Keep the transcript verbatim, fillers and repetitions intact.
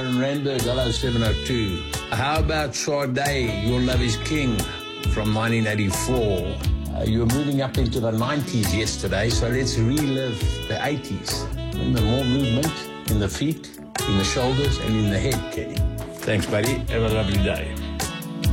Byron Randberg, hello seven oh two. How about Sade, Your Love is King from nineteen eighty-four? Uh, you were moving up into the nineties yesterday, so let's relive the eighties. Remember, more movement in the feet, in the shoulders, and in the head, Kenny. Thanks, buddy. Have a lovely day.